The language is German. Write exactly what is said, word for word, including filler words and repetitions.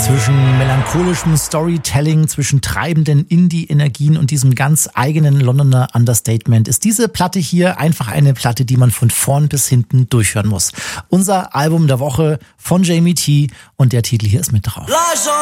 Zwischen melancholischem Storytelling, zwischen treibenden Indie-Energien und diesem ganz eigenen Londoner Understatement ist diese Platte hier einfach eine Platte, die man von vorn bis hinten durchhören muss. Unser Album der Woche von Jamie T und der Titel hier ist mit drauf.